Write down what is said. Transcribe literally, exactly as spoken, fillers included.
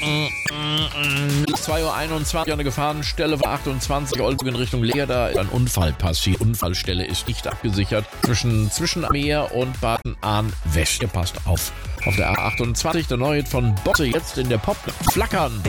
zwei Uhr einundzwanzig an der Gefahrenstelle war achtundzwanzig Oldenburg in Richtung Leer. Da ist ein Unfall passiert. Unfallstelle ist nicht abgesichert. Zwischen, zwischen Meer und Baden-Ahn West. Ihr passt auf. Auf der A achtundzwanzig, der neue von Bosse, jetzt in der Pop. Flackern.